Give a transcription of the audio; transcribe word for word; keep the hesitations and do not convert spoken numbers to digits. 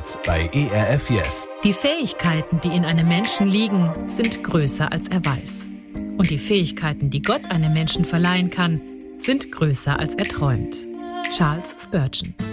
Jetzt bei E R F Yes. Die Fähigkeiten, die in einem Menschen liegen, sind größer als er weiß. Und die Fähigkeiten, die Gott einem Menschen verleihen kann, sind größer als er träumt. Charles Spurgeon.